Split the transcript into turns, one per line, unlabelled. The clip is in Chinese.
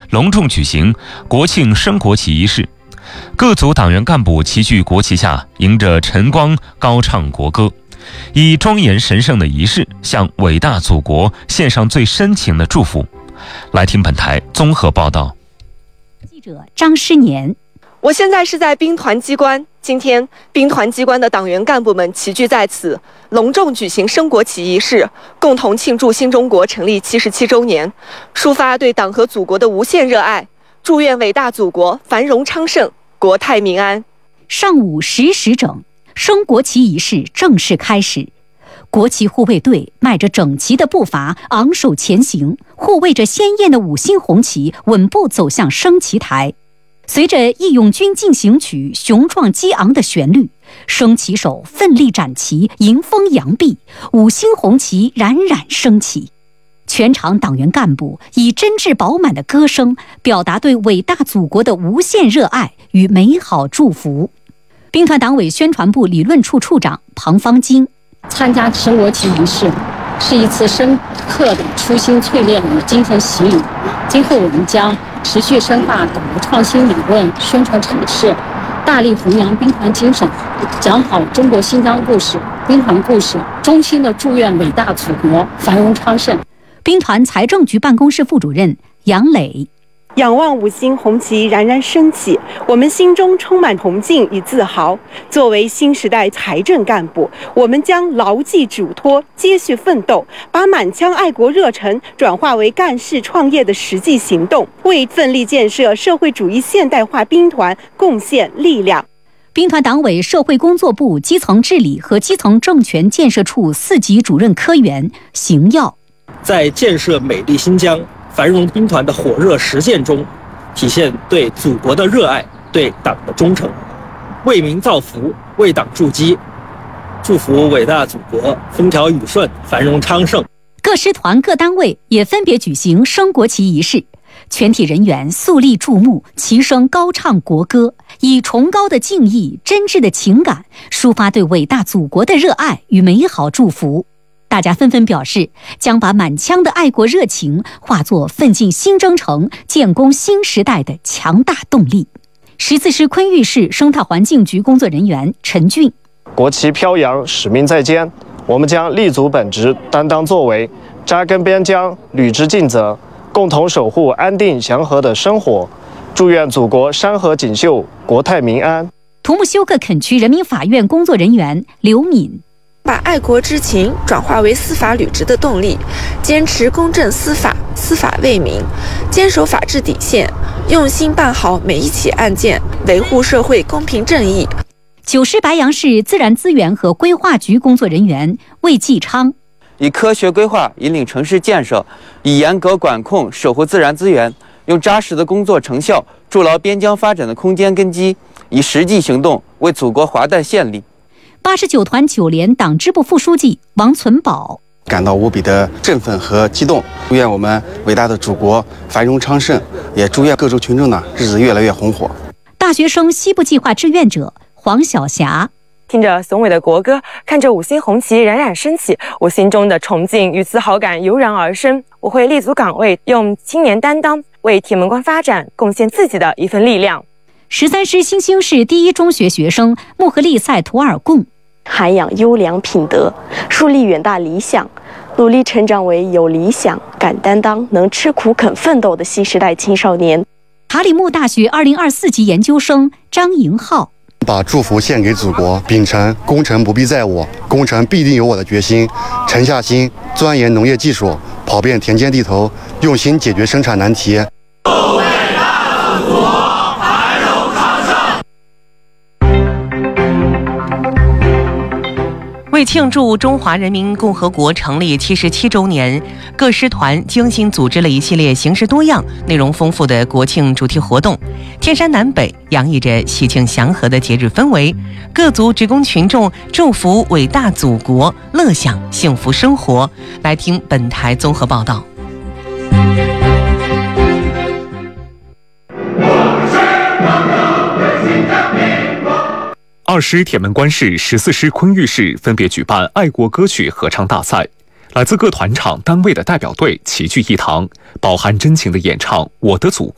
隆重举行国庆升国旗仪式。各组党员干部齐聚国旗下，迎着晨光高唱国歌，以庄严神圣的仪式向伟大祖国献上最深情的祝福。来听本台综合报道。
记者张诗年，
我现在是在兵团机关，今天兵团机关的党员干部们齐聚在此，隆重举行升国旗仪式，共同庆祝新中国成立77周年，抒发对党和祖国的无限热爱，祝愿伟大祖国繁荣昌盛，国泰民安。
上午10时整，升国旗仪式正式开始。国旗护卫队迈着整齐的步伐，昂首前行，护卫着鲜艳的5星红旗，稳步走向升旗台。随着《义勇军进行曲》雄壮激昂的旋律，升旗手奋力展旗，迎风扬臂，5星红旗冉冉升起。全场党员干部以真挚饱满的歌声，表达对伟大祖国的无限热爱与美好祝福。兵团党委宣传部理论处处长庞方金，
参加升国旗仪式是一次深刻的初心淬炼与精神洗礼。今后我们将持续深化党的创新理论宣传阐释，大力弘扬兵团精神，讲好中国新疆故事、兵团故事，衷心的祝愿伟大祖国繁荣昌盛。
兵团财政局办公室副主任杨磊，
仰望5星红旗冉冉升起，我们心中充满崇敬与自豪。作为新时代财政干部，我们将牢记嘱托，接续奋斗，把满腔爱国热忱转化为干事创业的实际行动，为奋力建设社会主义现代化兵团贡献力量。
兵团党委社会工作部基层治理和基层政权建设处4级主任科员邢耀，
在建设美丽新疆、繁荣兵团的火热实践中，体现对祖国的热爱、对党的忠诚，为民造福，为党筑基，祝福伟大祖国风调雨顺、繁荣昌盛。
各师团各单位也分别举行升国旗仪式，全体人员肃立注目，齐声高唱国歌，以崇高的敬意、真挚的情感，抒发对伟大祖国的热爱与美好祝福。大家纷纷表示，将把满腔的爱国热情化作奋进新征程、建功新时代的强大动力。14师昆玉市生态环境局工作人员陈俊，
国旗飘扬，使命在肩，我们将立足本职，担当作为，扎根边疆，履职尽责，共同守护安定祥和的生活。祝愿祖国山河锦绣，国泰民安。
图木修克垦区人民法院工作人员刘敏，
把爱国之情转化为司法履职的动力，坚持公正司法，司法为民，坚守法治底线，用心办好每一起案件，维护社会公平正义。
9师白杨市自然资源和规划局工作人员魏继昌，
以科学规划引领城市建设，以严格管控守护自然资源，用扎实的工作成效筑牢边疆发展的空间根基，以实际行动为祖国华诞献力。
89团9连党支部副书记王存宝，
感到无比的振奋和激动，祝愿我们伟大的祖国繁荣昌盛，也祝愿各族群众呢日子越来越红火。
大学生西部计划志愿者黄晓霞，
听着雄伟的国歌，看着5星红旗冉冉升起，我心中的崇敬与自豪感油然而生。我会立足岗位，用青年担当，为铁门关发展贡献自己的一份力量。
13师新兴市第一中学学生穆赫利塞图尔贡，
涵养优良品德，树立远大理想，努力成长为有理想、敢担当、能吃苦肯奋斗的新时代青少年。
塔里木大学2024级研究生张莹浩，
把祝福献给祖国，秉承功成不必在我，功成必定有我的决心，沉下心钻研农业技术，跑遍田间地头，用心解决生产难题。
为庆祝中华人民共和国成立77周年，各师团精心组织了一系列形式多样、内容丰富的国庆主题活动。天山南北洋溢着喜庆祥和的节日氛围，各族职工群众祝福伟大祖国，乐享幸福生活。来听本台综合报道。
2师铁门关市、14师昆玉市分别举办爱国歌曲合唱大赛，来自各团场单位的代表队齐聚一堂，饱含真情的演唱《我的祖国》。